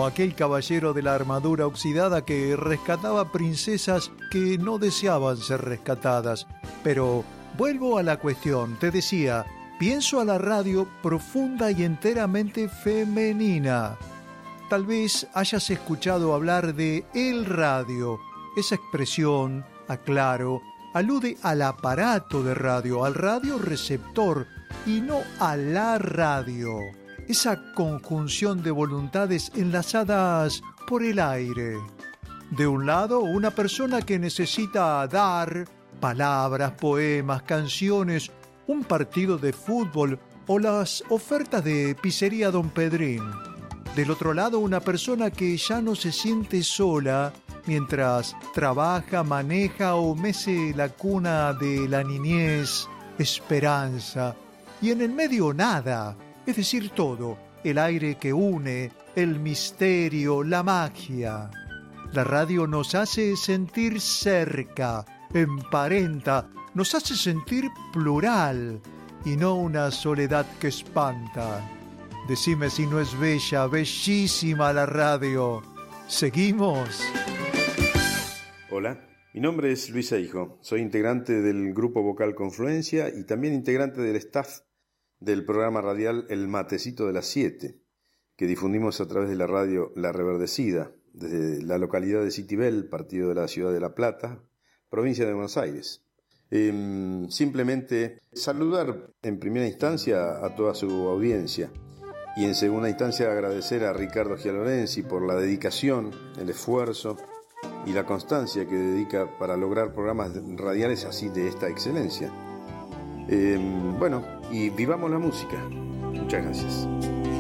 o aquel caballero de la armadura oxidada que rescataba princesas que no deseaban ser rescatadas. Pero vuelvo a la cuestión, te decía, pienso a la radio profunda y enteramente femenina. Tal vez hayas escuchado hablar de el radio. Esa expresión, aclaro, alude al aparato de radio, al radioreceptor y no a la radio. Esa conjunción de voluntades enlazadas por el aire. De un lado, una persona que necesita dar palabras, poemas, canciones, un partido de fútbol o las ofertas de pizzería Don Pedrín. Del otro lado, una persona que ya no se siente sola mientras trabaja, maneja o mece la cuna de la niñez, esperanza. Y en el medio nada, es decir, todo, el aire que une, el misterio, la magia. La radio nos hace sentir cerca, emparenta, nos hace sentir plural y no una soledad que espanta. Decime si no es bella, bellísima la radio. ¿Seguimos? Hola, mi nombre es Luis Eijo. Soy integrante del grupo vocal Confluencia y también integrante del staff del programa radial El Matecito de las 7, que difundimos a través de la radio La Reverdecida, desde la localidad de Citibel, partido de la ciudad de La Plata, provincia de Buenos Aires. Simplemente saludar en primera instancia a toda su audiencia y en segunda instancia agradecer a Ricardo Gialorenzi por la dedicación, el esfuerzo y la constancia que dedica para lograr programas radiales así de esta excelencia. Bueno, y vivamos la música. Muchas gracias.